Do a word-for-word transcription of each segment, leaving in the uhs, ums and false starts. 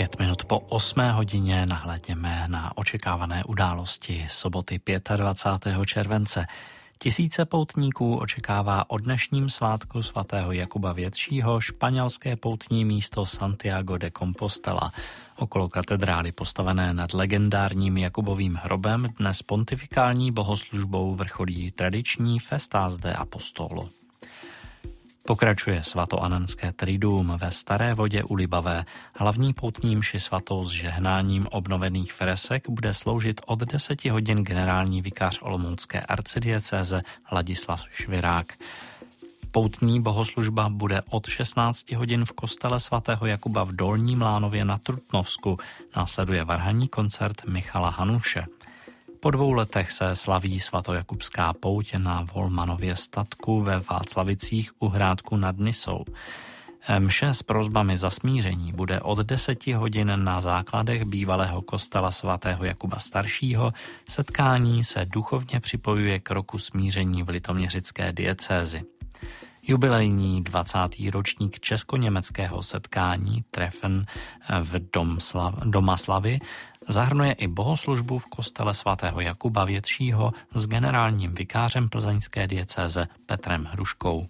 Pět minut po osmé hodině nahlédněme na očekávané události soboty dvacátého pátého července. Tisíce poutníků očekává o dnešním svátku svatého Jakuba Většího španělské poutní místo Santiago de Compostela. Okolo katedrály postavené nad legendárním Jakubovým hrobem dnes pontifikální bohoslužbou vrcholí tradiční Festas de Apostolo. Pokračuje svatoanenské triduum ve Staré Vodě u Libavé. Hlavní poutní mši svatou s žehnáním obnovených fresek bude sloužit od deseti hodin generální vikář olomoucké arcidiecéze Ladislav Švirák. Poutní bohoslužba bude od šestnácti hodin v kostele svatého Jakuba v Dolním Lánově na Trutnovsku. Následuje varhanní koncert Michala Hanuše. Po dvou letech se slaví svatojakubská pouť na Volmanově statku ve Václavicích u Hrádku nad Nisou. Mše s prosbami za smíření bude od deseti hodin na základech bývalého kostela svatého Jakuba staršího. Setkání se duchovně připojuje k roku smíření v litoměřické diecézi. Jubilejní dvacátý ročník česko-německého setkání Treffen v Domslav, Domaslavy zahrnuje i bohoslužbu v kostele svatého Jakuba Většího s generálním vikářem plzeňské diecéze Petrem Hruškou.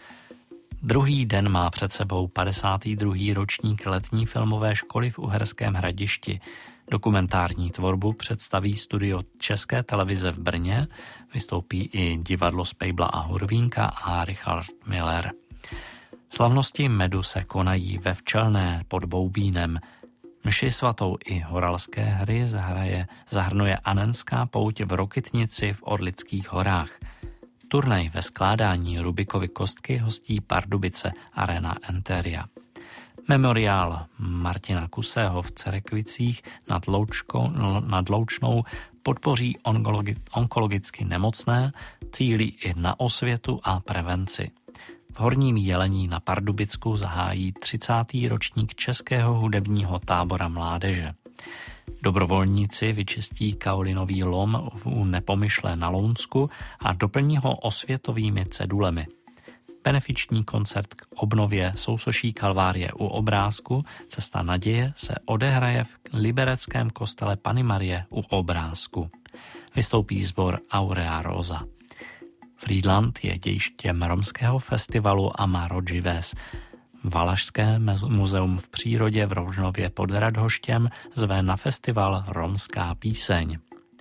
Druhý den má před sebou padesátý druhý ročník letní filmové školy v Uherském Hradišti. Dokumentární tvorbu představí studio České televize v Brně, vystoupí i divadlo Spejbla a Hurvínka a Richard Miller. Slavnosti medu se konají ve Včelné pod Boubínem. Mši svatou i horalské hry zahraje, zahrnuje anenská pouť v Rokytnici v Orlických horách. Turnaj ve skládání Rubikovy kostky hostí Pardubice Arena Enteria. Memoriál Martina Kusého v Cerekvicích nad, Loučko, nad Loučnou podpoří onkologi, onkologicky nemocné, cílí i na osvětu a prevenci. V Horním Jelení na Pardubicku zahájí třicátý ročník Českého hudebního tábora mládeže. Dobrovolníci vyčistí kaolinový lom u Nepomyšle na Lounsku a doplní ho osvětovými cedulemi. Benefiční koncert k obnově sousoší Kalvárie u Obrázku Cesta naděje se odehraje v libereckém kostele Panny Marie u Obrázku. Vystoupí sbor Aurea Rosa. Friedland je dějištěm romského festivalu Amaro Gives. Valašské muzeum v přírodě v Rožnově pod Radhoštěm zve na festival Romská píseň.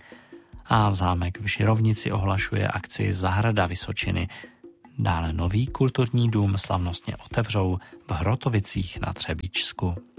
A zámek v Žirovnici ohlašuje akci Zahrada Vysočiny. Dále nový kulturní dům slavnostně otevřou v Hrotovicích na Třebíčsku.